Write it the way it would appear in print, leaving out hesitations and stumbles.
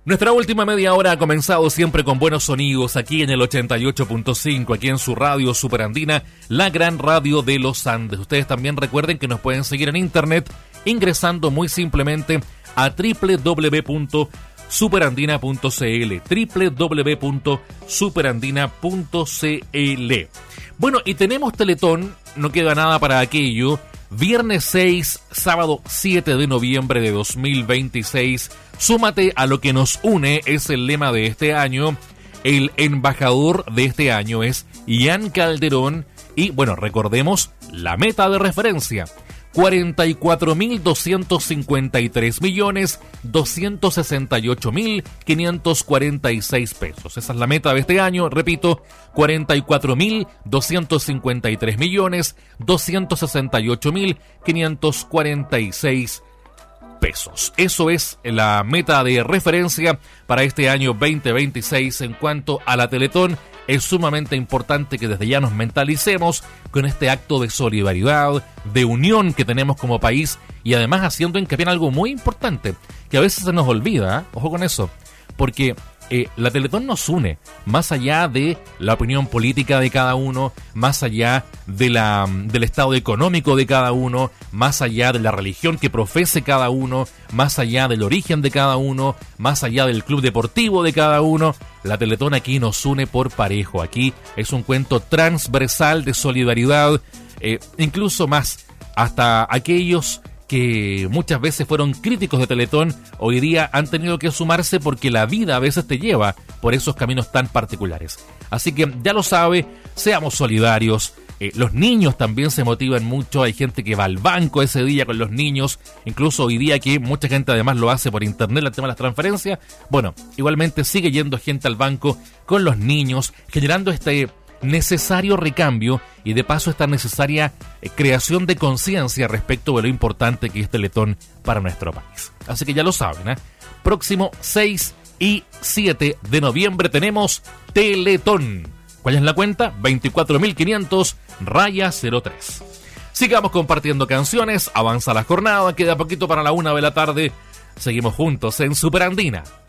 Nuestra última media hora ha comenzado siempre con buenos sonidos aquí en el 88.5, aquí en su radio Superandina, la gran radio de los Andes. Ustedes también recuerden que nos pueden seguir en internet ingresando muy simplemente a www.superandina.cl, www.superandina.cl. Bueno, y tenemos Teletón, no queda nada para aquello. Viernes 6, sábado 7 de noviembre de 2026. Súmate a lo que nos une, es el lema de este año. El embajador de este año es Ian Calderón. Y bueno, recordemos la meta de referencia: 44.253.268.546 pesos. Esa es la meta de este año, repito, 44.253.268.546 pesos. Eso es la meta de referencia para este año 2026 en cuanto a la Teletón. Es sumamente importante que desde ya nos mentalicemos con este acto de solidaridad, de unión que tenemos como país, y además haciendo hincapié en algo muy importante que a veces se nos olvida, ¿eh? Ojo con eso, porque la Teletón nos une más allá de la opinión política de cada uno, más allá de del estado económico de cada uno, más allá de la religión que profese cada uno, más allá del origen de cada uno, más allá del club deportivo de cada uno. La Teletón aquí nos une por parejo. Aquí es un cuento transversal de solidaridad, incluso más, hasta aquellos que muchas veces fueron críticos de Teletón, hoy día han tenido que sumarse porque la vida a veces te lleva por esos caminos tan particulares. Así que ya lo sabe, seamos solidarios. Los niños también se motivan mucho, hay gente que va al banco ese día con los niños, incluso hoy día que mucha gente además lo hace por internet, el tema de las transferencias. Bueno, igualmente sigue yendo gente al banco con los niños, generando este necesario recambio y de paso esta necesaria creación de conciencia respecto de lo importante que es Teletón para nuestro país. Así que ya lo saben, ¿eh? Próximo 6 y 7 de noviembre tenemos Teletón. ¿Cuál es la cuenta? 24.500-03. Sigamos compartiendo canciones, avanza la jornada, queda poquito para la 1 de la tarde. Seguimos juntos en Superandina.